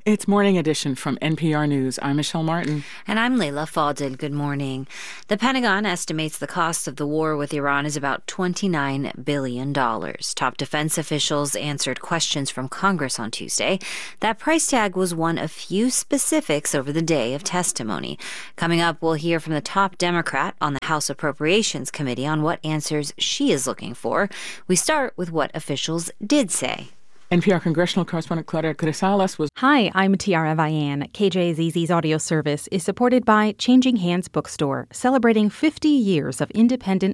It's Morning Edition from NPR News. I'm Michelle Martin. And I'm Layla Faldin. Good morning. The Pentagon estimates the cost of the war with Iran is about $29 billion. Top defense officials answered questions from Congress on Tuesday. That price tag was one of few specifics over the day of testimony. Coming up, we'll hear from the top Democrat on the House Appropriations Committee on what answers she is looking for. We start with what officials did say. NPR congressional correspondent Claudia Grisales was... Hi, I'm Tiara Vian. KJZZ's audio service is supported by Changing Hands Bookstore, celebrating 50 years of independent